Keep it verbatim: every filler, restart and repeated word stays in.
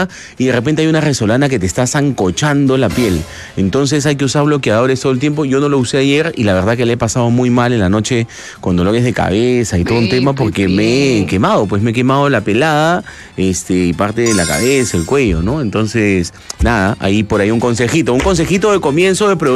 mañana y de repente hay una resolana que te está zancochando la piel. Entonces hay que usar bloqueadores todo el tiempo. Yo no lo usé ayer y la verdad que le he pasado muy mal en la noche con dolores de cabeza y todo un tema porque me he quemado, pues me he quemado la pelada este, y parte de la cabeza, el cuello, ¿no? Entonces, nada, ahí por ahí un consejito, un consejito de comienzo de programa.